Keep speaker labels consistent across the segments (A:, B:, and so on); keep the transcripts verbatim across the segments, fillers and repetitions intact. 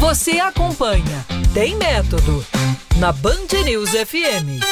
A: Você acompanha Tem Método na Band News F M.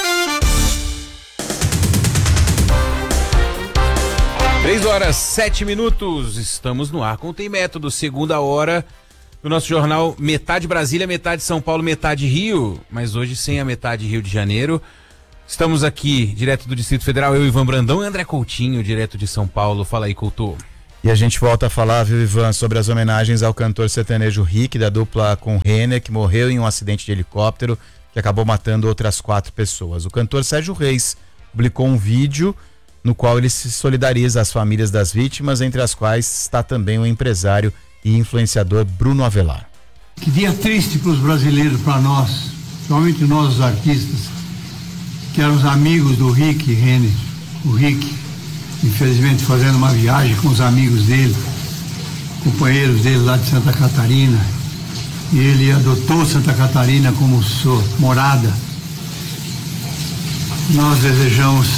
B: Três horas, sete minutos. Estamos no ar com Tem Método, segunda hora do nosso jornal Metade Brasília, metade São Paulo, metade Rio, mas hoje sem a metade Rio de Janeiro. Estamos aqui, direto do Distrito Federal, eu, Ivan Brandão, e André Coutinho, direto de São Paulo. Fala aí, Couto.
C: E a gente volta a falar, viu, Ivan, sobre as homenagens ao cantor sertanejo Rick, da dupla com Renner, que morreu em um acidente de helicóptero que acabou matando outras quatro pessoas. O cantor Sérgio Reis publicou um vídeo no qual ele se solidariza às famílias das vítimas, entre as quais está também o empresário e influenciador Bruno Avelar.
D: Que dia triste para os brasileiros, para nós, principalmente nós os artistas, que éramos amigos do Rick Renner. O Rick, infelizmente, fazendo uma viagem com os amigos dele, companheiros dele lá de Santa Catarina, e ele adotou Santa Catarina como sua morada. Nós desejamos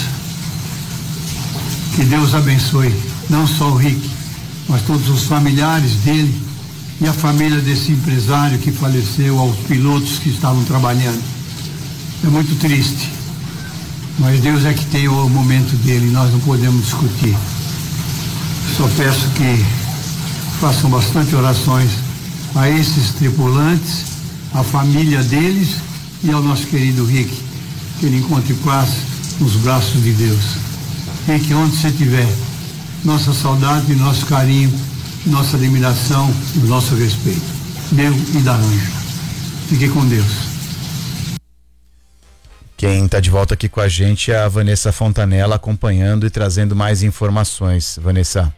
D: que Deus abençoe não só o Rick, mas todos os familiares dele e a família desse empresário que faleceu, aos pilotos que estavam trabalhando. É muito triste, mas Deus é que tem o momento dele, nós não podemos discutir. Só peço que façam bastante orações a esses tripulantes, a família deles e ao nosso querido Rick, que ele encontre paz nos braços de Deus. Rick, onde você estiver, nossa saudade, nosso carinho, nossa admiração e o nosso respeito. Meu e da Ângela. Fique com Deus.
C: Quem está de volta aqui com a gente é a Vanessa Fontanella, acompanhando e trazendo mais informações. Vanessa.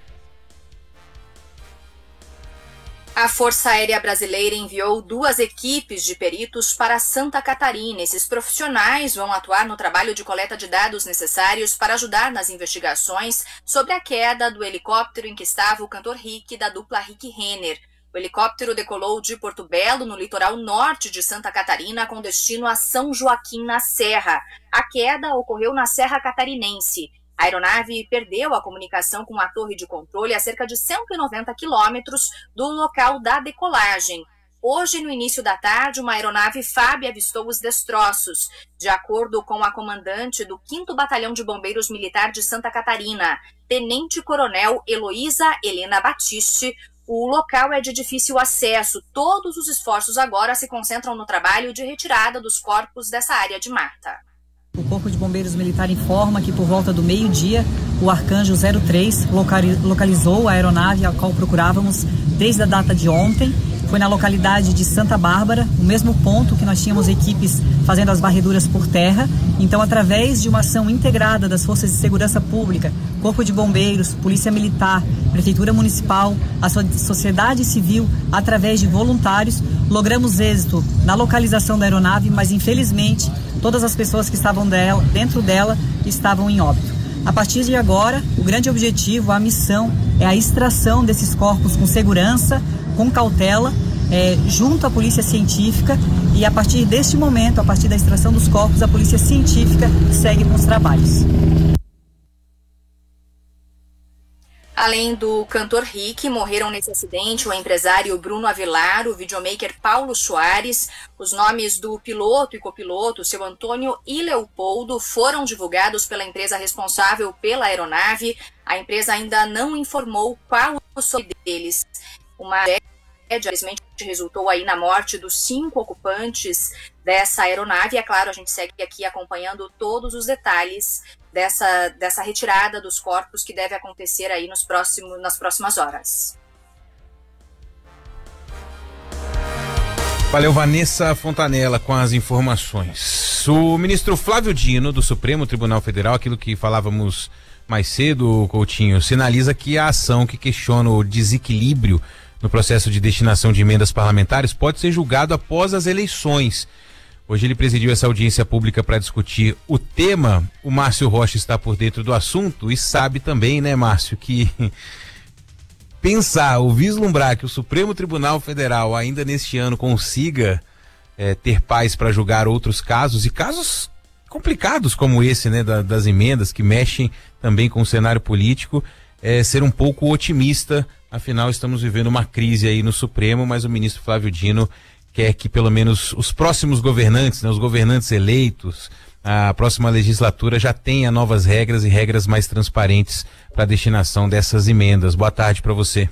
E: A Força Aérea Brasileira enviou duas equipes de peritos para Santa Catarina. Esses profissionais vão atuar no trabalho de coleta de dados necessários para ajudar nas investigações sobre a queda do helicóptero em que estava o cantor Rick, da dupla Rick Renner. O helicóptero decolou de Porto Belo, no litoral norte de Santa Catarina, com destino a São Joaquim, na Serra. A queda ocorreu na Serra Catarinense. A aeronave perdeu a comunicação com a torre de controle a cerca de cento e noventa quilômetros do local da decolagem. Hoje, no início da tarde, uma aeronave F A B avistou os destroços. De acordo com a comandante do quinto Batalhão de Bombeiros Militar de Santa Catarina, Tenente Coronel Heloísa Helena Batiste, o local é de difícil acesso. Todos os esforços agora se concentram no trabalho de retirada dos corpos dessa área de mata.
F: O Corpo de Bombeiros Militar informa que por volta do meio-dia, o Arcanjo zero três localizou a aeronave a qual procurávamos desde a data de ontem. Foi na localidade de Santa Bárbara, o mesmo ponto que nós tínhamos equipes fazendo as varreduras por terra. Então, através de uma ação integrada das Forças de Segurança Pública, Corpo de Bombeiros, Polícia Militar, Prefeitura Municipal, a sociedade civil, através de voluntários, logramos êxito na localização da aeronave, mas infelizmente todas as pessoas que estavam dela, dentro dela estavam em óbito. A partir de agora, o grande objetivo, a missão, é a extração desses corpos com segurança, com cautela, é, junto à Polícia Científica, e a partir deste momento, a partir da extração dos corpos, a Polícia Científica segue com os trabalhos.
E: Além do cantor Rick, morreram nesse acidente o empresário Bruno Avelar, o videomaker Paulo Soares. Os nomes do piloto e copiloto, seu Antônio e Leopoldo, foram divulgados pela empresa responsável pela aeronave. A empresa ainda não informou qual o nome deles. Uma tragédia, infelizmente, resultou aí na morte dos cinco ocupantes dessa aeronave. E, é claro, a gente segue aqui acompanhando todos os detalhes dessa, dessa retirada dos corpos que deve acontecer aí nos próximos, nas próximas horas.
B: Valeu, Vanessa Fontanella, com as informações. O ministro Flávio Dino, do Supremo Tribunal Federal, aquilo que falávamos mais cedo, Coutinho, sinaliza que a ação que questiona o desequilíbrio no processo de destinação de emendas parlamentares pode ser julgado após as eleições. Hoje ele presidiu essa audiência pública para discutir o tema. O Márcio Rocha está por dentro do assunto e sabe também, né, Márcio, que pensar ou vislumbrar que o Supremo Tribunal Federal ainda neste ano consiga é, ter paz para julgar outros casos, e casos complicados como esse, né, da, das emendas que mexem também com o cenário político, é ser um pouco otimista, afinal estamos vivendo uma crise aí no Supremo, mas o ministro Flávio Dino quer que pelo menos os próximos governantes, né, os governantes eleitos, a próxima legislatura já tenha novas regras e regras mais transparentes para a destinação dessas emendas. Boa tarde para você.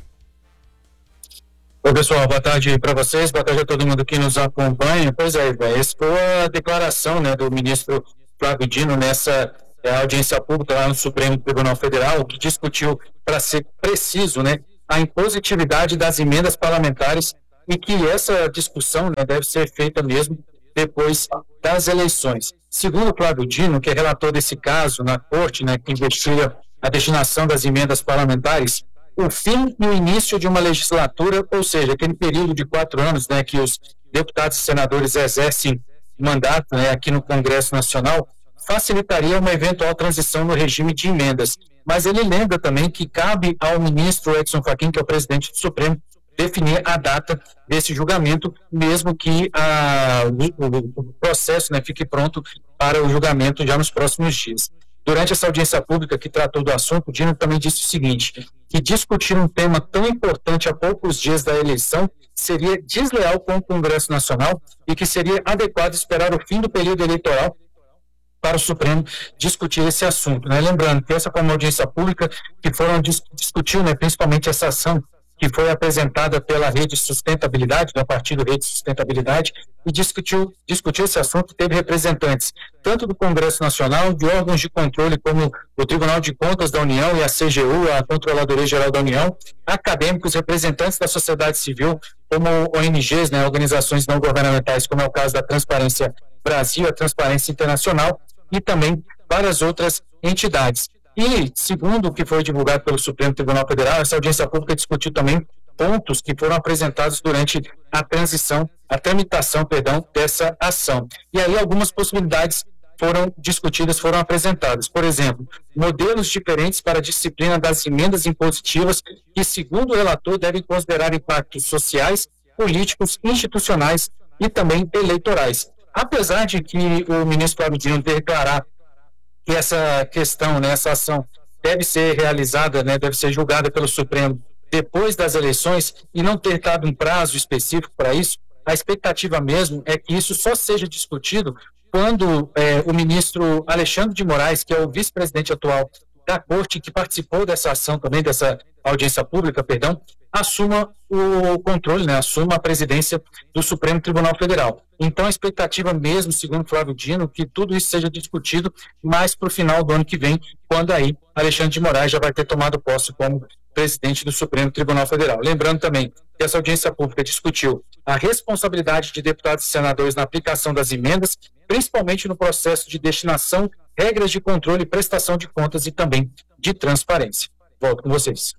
G: Oi, pessoal, boa tarde para vocês, boa tarde a todo mundo que nos acompanha. Pois é, essa foi a declaração, né, do ministro Flávio Dino nessa é, audiência pública lá no Supremo Tribunal Federal, que discutiu, para ser preciso, né, a impositividade das emendas parlamentares e que essa discussão, né, deve ser feita mesmo depois das eleições. Segundo Flávio Dino, que é relator desse caso na corte, né, que investiga a destinação das emendas parlamentares, o fim e o início de uma legislatura, ou seja, aquele período de quatro anos, né, que os deputados e senadores exercem mandato, né, aqui no Congresso Nacional, facilitaria uma eventual transição no regime de emendas. Mas ele lembra também que cabe ao ministro Edson Fachin, que é o presidente do Supremo, definir a data desse julgamento, mesmo que a, o, o processo, né, fique pronto para o julgamento já nos próximos dias. Durante essa audiência pública que tratou do assunto, o Dino também disse o seguinte, que discutir um tema tão importante a poucos dias da eleição seria desleal com o Congresso Nacional e que seria adequado esperar o fim do período eleitoral para o Supremo discutir esse assunto, né? Lembrando que essa foi uma audiência pública que foram dis- discutiu, né, principalmente essa ação que foi apresentada pela Rede Sustentabilidade, do partido Rede Sustentabilidade, e discutiu, discutiu esse assunto, teve representantes tanto do Congresso Nacional, de órgãos de controle como o Tribunal de Contas da União e a C G U, a Controladoria Geral da União, acadêmicos, representantes da sociedade civil, como O N Gs, né, organizações não governamentais, como é o caso da Transparência Brasil, a Transparência Internacional, e também várias outras entidades. E, segundo o que foi divulgado pelo Supremo Tribunal Federal, essa audiência pública discutiu também pontos que foram apresentados durante a transição, a tramitação, perdão, dessa ação. E aí algumas possibilidades foram discutidas, foram apresentadas. Por exemplo, modelos diferentes para a disciplina das emendas impositivas que, segundo o relator, devem considerar impactos sociais, políticos, institucionais e também eleitorais. Apesar de que o ministro Flávio Dino declarar que essa questão, né, essa ação deve ser realizada, né, deve ser julgada pelo Supremo depois das eleições e não ter dado um prazo específico para isso, a expectativa mesmo é que isso só seja discutido quando é, o ministro Alexandre de Moraes, que é o vice-presidente atual da Corte, que participou dessa ação também, dessa audiência pública, perdão, assuma o controle, né, assuma a presidência do Supremo Tribunal Federal. Então, a expectativa mesmo, segundo Flávio Dino, que tudo isso seja discutido mais para o final do ano que vem, quando aí Alexandre de Moraes já vai ter tomado posse como presidente do Supremo Tribunal Federal. Lembrando também que essa audiência pública discutiu a responsabilidade de deputados e senadores na aplicação das emendas, principalmente no processo de destinação, regras de controle, prestação de contas e também de transparência. Volto com vocês.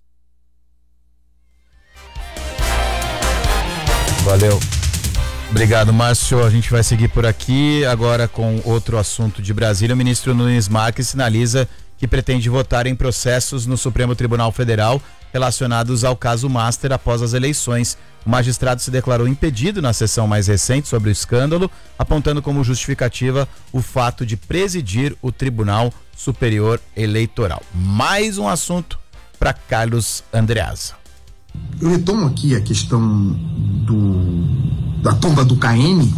C: Valeu. Obrigado, Márcio. A gente vai seguir por aqui agora com outro assunto de Brasília. O ministro Nunes Marques sinaliza que pretende votar em processos no Supremo Tribunal Federal relacionados ao caso Master após as eleições. O magistrado se declarou impedido na sessão mais recente sobre o escândalo, apontando como justificativa o fato de presidir o Tribunal Superior Eleitoral. Mais um assunto para Carlos Andreasa.
H: Eu retomo aqui a questão do, da tomba do K N,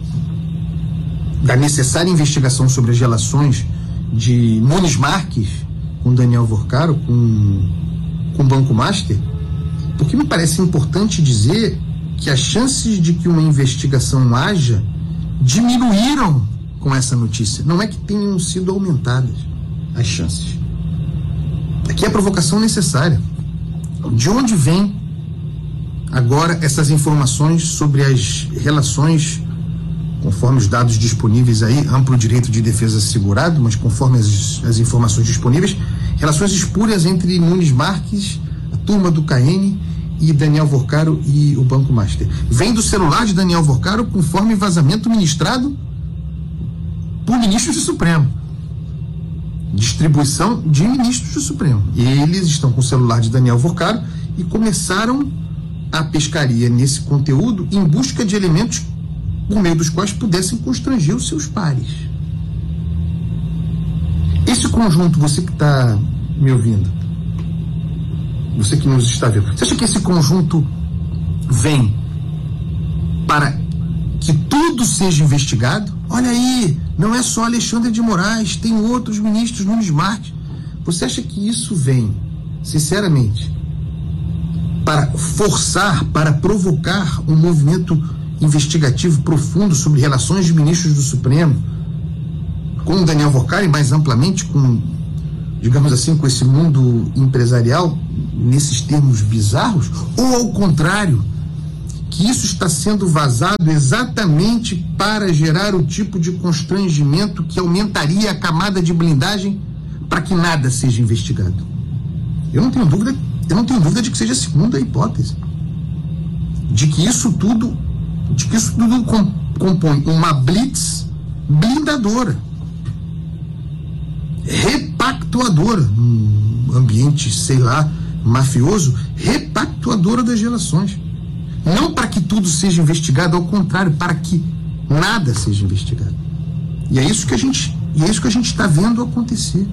H: da necessária investigação sobre as relações de Nunes Marques com Daniel Vorcaro, com, com o Banco Master, porque me parece importante dizer que as chances de que uma investigação haja diminuíram com essa notícia. Não é que tenham sido aumentadas as chances. Aqui é a provocação necessária. De onde vem agora essas informações sobre as relações, conforme os dados disponíveis aí, amplo direito de defesa assegurado, mas conforme as, as informações disponíveis, relações espúrias entre Nunes Marques, a turma do K N e Daniel Vorcaro e o Banco Master. Vem do celular de Daniel Vorcaro conforme vazamento ministrado por ministros do Supremo. Distribuição de ministros do Supremo. Eles estão com o celular de Daniel Vorcaro e começaram a pescaria nesse conteúdo em busca de elementos por meio dos quais pudessem constranger os seus pares. Esse conjunto, você que está me ouvindo, você que nos está vendo, você acha que esse conjunto vem para que tudo seja investigado? Olha aí, não é só Alexandre de Moraes, tem outros ministros, Nunes Marques. Você acha que isso vem, sinceramente, para forçar, para provocar um movimento investigativo profundo sobre relações de ministros do Supremo com o Daniel Vocari, mais amplamente com, digamos assim, com esse mundo empresarial, nesses termos bizarros? Ou, ao contrário, que isso está sendo vazado exatamente para gerar o tipo de constrangimento que aumentaria a camada de blindagem para que nada seja investigado? Eu não tenho dúvida, eu não tenho dúvida de que seja a segunda hipótese. De que isso tudo, de que isso tudo compõe uma blitz blindadora, repactuadora, num ambiente, sei lá, mafioso, repactuadora das relações. Não para que tudo seja investigado, ao contrário, para que nada seja investigado. E é isso que a gente, e é isso que a gente está vendo acontecer.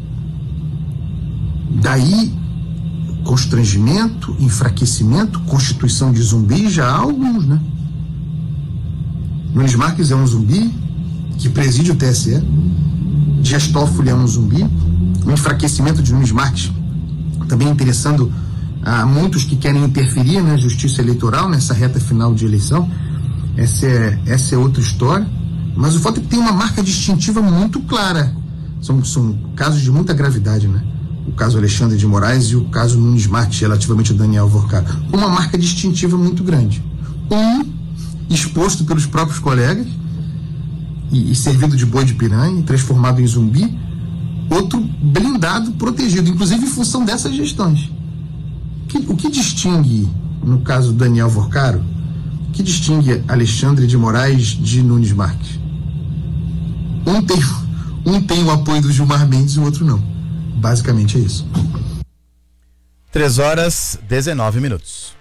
H: Daí constrangimento, enfraquecimento, constituição de zumbi, já há alguns, né? Nunes Marques é um zumbi que preside o T S E. Dias Toffoli é um zumbi. O enfraquecimento de Nunes Marques também interessando a muitos que querem interferir na justiça eleitoral nessa reta final de eleição. Essa é, essa é outra história. Mas o fato é que tem uma marca distintiva muito clara. São, são casos de muita gravidade, né? O caso Alexandre de Moraes e o caso Nunes Marques, relativamente a Daniel Vocari. Uma marca distintiva muito grande. Um exposto pelos próprios colegas e, e servido de boi de piranha, transformado em zumbi. Outro blindado, protegido, inclusive em função dessas gestões. Que, o que distingue, no caso Daniel Vocari, o que distingue Alexandre de Moraes de Nunes Marques? Um tem, um tem o apoio do Gilmar Mendes e o outro não. Basicamente é isso.
C: três horas, dezenove minutos.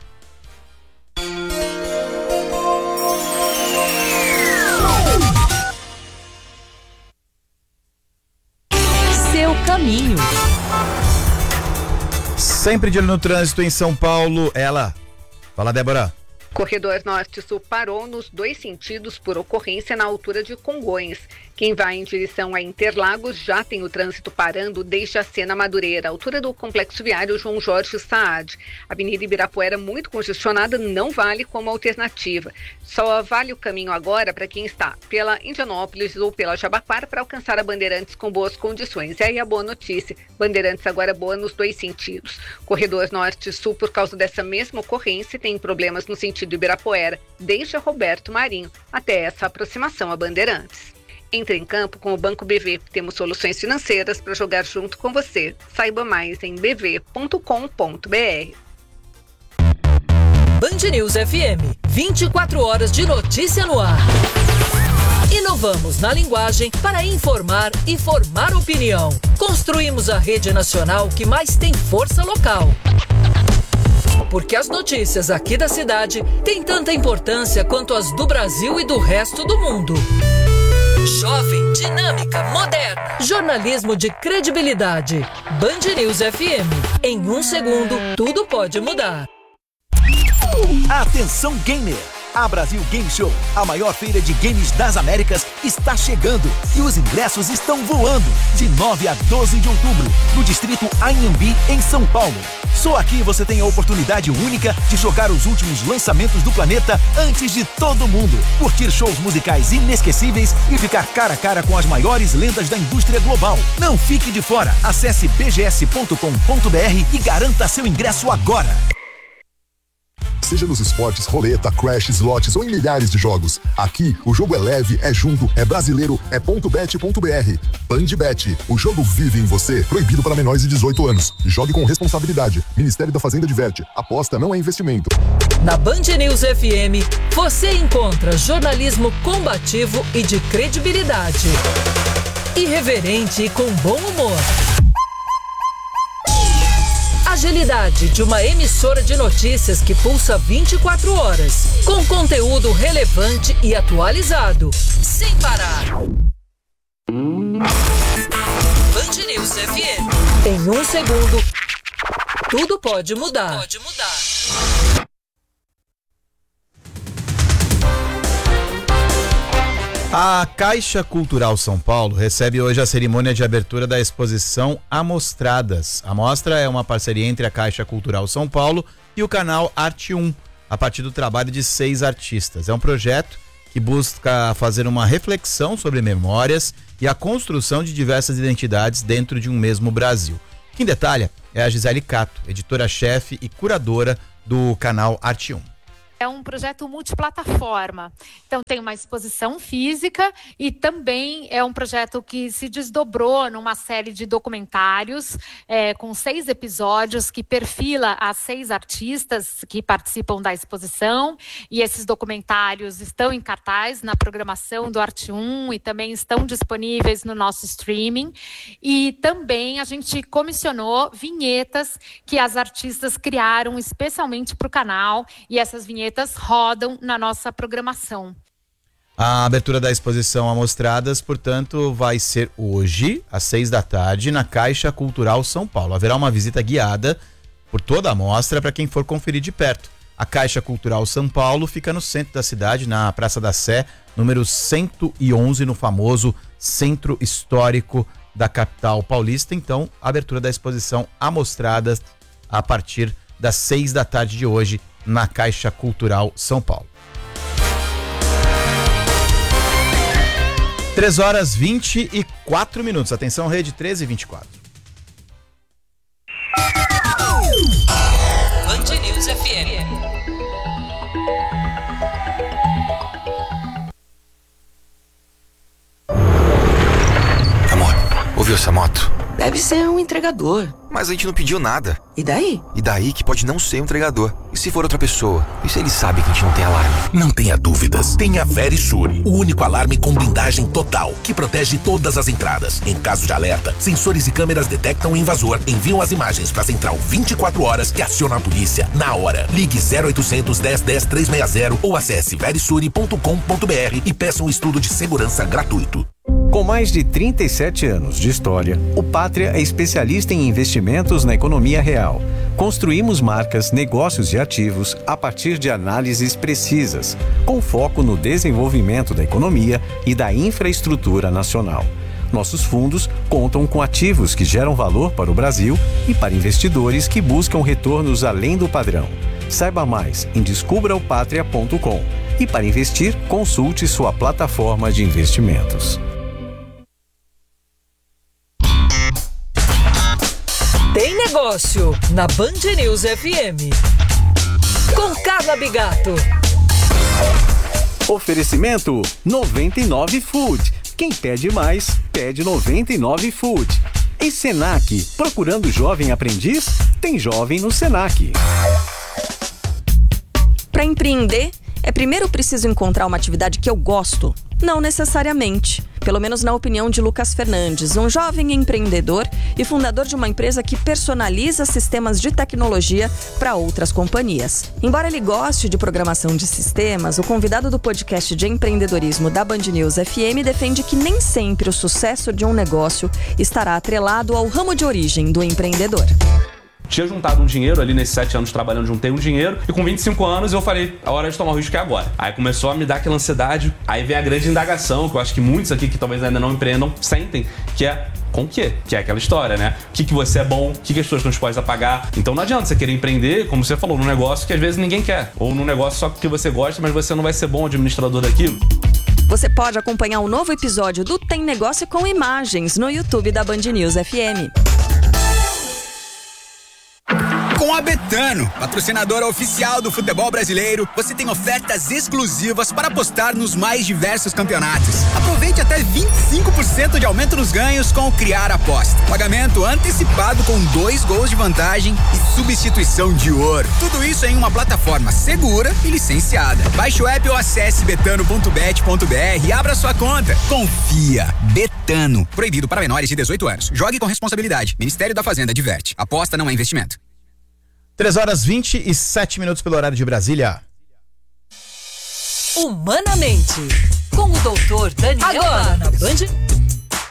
A: Seu caminho.
C: Sempre de olho no trânsito em São Paulo, ela. Fala, Débora.
I: Corredor Norte-Sul parou nos dois sentidos por ocorrência na altura de Congonhas. Quem vai em direção a Interlagos já tem o trânsito parando desde a Sena Madureira, altura do Complexo Viário João Jorge Saad. A Avenida Ibirapuera muito congestionada não vale como alternativa. Só vale o caminho agora para quem está pela Indianópolis ou pela Jabaquara para alcançar a Bandeirantes com boas condições. E aí a boa notícia, Bandeirantes agora boa nos dois sentidos. Corredor Norte-Sul, por causa dessa mesma ocorrência, tem problemas no sentido Ibirapuera, desde a Roberto Marinho até essa aproximação a Bandeirantes. Entre em campo com o Banco B V. Temos soluções financeiras para jogar junto com você. Saiba mais em b v ponto com ponto b r.
A: Band News F M, vinte e quatro horas de notícia no ar. Inovamos na linguagem para informar e formar opinião. Construímos a rede nacional que mais tem força local. Porque as notícias aqui da cidade têm tanta importância quanto as do Brasil e do resto do mundo. Jovem, dinâmica, moderna. Jornalismo de credibilidade. Band News F M. Em um segundo, tudo pode mudar.
J: Atenção, gamer! A Brasil Game Show, a maior feira de games das Américas, está chegando e os ingressos estão voando. De nove a doze de outubro, no distrito Anhembi, em São Paulo. Só aqui você tem a oportunidade única de jogar os últimos lançamentos do planeta antes de todo mundo. Curtir shows musicais inesquecíveis e ficar cara a cara com as maiores lendas da indústria global. Não fique de fora. Acesse b g s ponto com ponto b r e garanta seu ingresso agora.
K: Seja nos esportes, roleta, crash, slots ou em milhares de jogos. Aqui, o jogo é leve, é junto, é brasileiro, é ponto bet ponto b r. Bandbet, o jogo vive em você. Proibido para menores de dezoito anos. Jogue com responsabilidade. Ministério da Fazenda diverte. Aposta não é investimento.
A: Na Band News F M, você encontra jornalismo combativo e de credibilidade. Irreverente e com bom humor. Agilidade de uma emissora de notícias que pulsa vinte e quatro horas, com conteúdo relevante e atualizado, sem parar. Band News F M. Em um segundo, tudo pode mudar.
J: Pode mudar.
C: A Caixa Cultural São Paulo recebe hoje a cerimônia de abertura da exposição Amostradas. A mostra é uma parceria entre a Caixa Cultural São Paulo e o canal Arte um, a partir do trabalho de seis artistas. É um projeto que busca fazer uma reflexão sobre memórias e a construção de diversas identidades dentro de um mesmo Brasil. Quem detalha é a Gisele Cato, editora-chefe e curadora do canal Arte um.
L: É um projeto multiplataforma, então tem uma exposição física e também é um projeto que se desdobrou numa série de documentários é, com seis episódios que perfila as seis artistas que participam da exposição, e esses documentários estão em cartaz na programação do Arte um e também estão disponíveis no nosso streaming. E também a gente comissionou vinhetas que as artistas criaram especialmente para o canal, e essas vinhetas rodam na nossa programação.
C: A abertura da exposição Amostradas, portanto, vai ser hoje, às seis da tarde, na Caixa Cultural São Paulo. Haverá uma visita guiada por toda a mostra para quem for conferir de perto. A Caixa Cultural São Paulo fica no centro da cidade, na Praça da Sé, número cento e onze, no famoso Centro Histórico da capital paulista. Então, a abertura da exposição Amostradas a partir das seis da tarde de hoje, na Caixa Cultural São Paulo. três horas vinte e quatro minutos. Atenção, rede treze e vinte e quatro.
J: Band News F M.
M: Amor, ouviu essa moto?
N: Deve ser um entregador.
M: Mas a gente não pediu nada.
N: E daí?
M: E daí que pode não ser um entregador. E se for outra pessoa? E se ele sabe que a gente não tem alarme?
O: Não tenha dúvidas. Tenha Verisure, o único alarme com blindagem total, que protege todas as entradas. Em caso de alerta, sensores e câmeras detectam o invasor, enviam as imagens para a central vinte e quatro horas que aciona a polícia na hora. Ligue zero oitocentos, dez, dez, trezentos e sessenta ou acesse verisure ponto com ponto br e peça um estudo de segurança gratuito.
P: Com mais de trinta e sete anos de história, o Pátria é especialista em investimentos na economia real. Construímos marcas, negócios e ativos a partir de análises precisas, com foco no desenvolvimento da economia e da infraestrutura nacional. Nossos fundos contam com ativos que geram valor para o Brasil e para investidores que buscam retornos além do padrão. Saiba mais em descubra o patria ponto com e, para investir, consulte sua plataforma de investimentos.
A: Tem negócio na Band News F M. Com Carla Bigato.
P: Oferecimento noventa e nove Food. Quem pede mais, pede noventa e nove Food. E Senac, procurando jovem aprendiz? Tem jovem no Senac.
Q: Para empreender, é primeiro preciso encontrar uma atividade que eu gosto? Não necessariamente. Pelo menos na opinião de Lucas Fernandes, um jovem empreendedor e fundador de uma empresa que personaliza sistemas de tecnologia para outras companhias. Embora ele goste de programação de sistemas, o convidado do podcast de empreendedorismo da Band News F M defende que nem sempre o sucesso de um negócio estará atrelado ao ramo de origem do empreendedor.
R: Tinha juntado um dinheiro ali nesses sete anos trabalhando, juntei um dinheiro e com vinte e cinco anos eu falei, a hora de tomar o risco é agora. Aí começou a me dar aquela ansiedade, aí vem a grande indagação, que eu acho que muitos aqui que talvez ainda não empreendam sentem, que é com o quê? Que é aquela história, né? O que, que você é bom, o que, que as pessoas estão dispostas a pagar. Então não adianta você querer empreender, como você falou, num negócio que às vezes ninguém quer. Ou num negócio só porque você gosta, mas você não vai ser bom administrador daquilo.
Q: Você pode acompanhar um novo episódio do Tem Negócio com imagens no YouTube da Band News F M.
S: Com a Betano, patrocinadora oficial do futebol brasileiro, você tem ofertas exclusivas para apostar nos mais diversos campeonatos. Aproveite até vinte e cinco por cento de aumento nos ganhos com o Criar Aposta. Pagamento antecipado com dois gols de vantagem e substituição de ouro. Tudo isso em uma plataforma segura e licenciada. Baixe o app ou acesse betano ponto bet ponto br e abra sua conta. Confia. Betano. Proibido para menores de dezoito anos. Jogue com responsabilidade. Ministério da Fazenda adverte. Aposta não é investimento.
C: três horas vinte e sete minutos pelo horário de Brasília.
A: Humanamente, com o doutor Daniel. Agora na Band